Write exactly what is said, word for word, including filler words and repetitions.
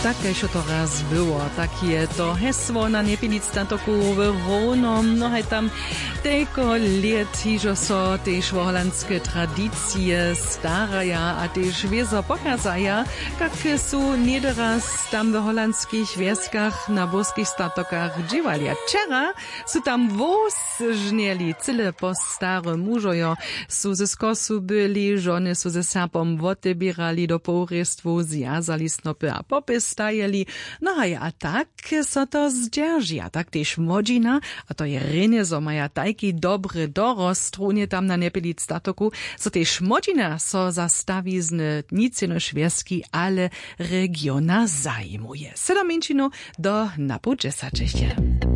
Tak, jak to raz było, tak je to hesło na Nepilic Statoku w Ronom, no hej tam teko liet hižo so tež holandske tradicije staraja a tež wiezo pokazaja, kak su niederas tam w holandskich wieskach na boskich statokach dziewali. Wczera su tam wóz żnieli, cyle po stare mużojo, su ze skosu byli, żony su ze sapom wotybierali do porystwu, zjazali snopy a popys stajeli, no a ja tak so to zdzierži, a tak tež młodzina, a to je rene, so maja tajki dobry dorost, runie tam na Nepilic Statoku, so tež młodzina so zastawi z nicino švieski, ale regiona zajmuje. Sedom minčinu do napu džesačešte.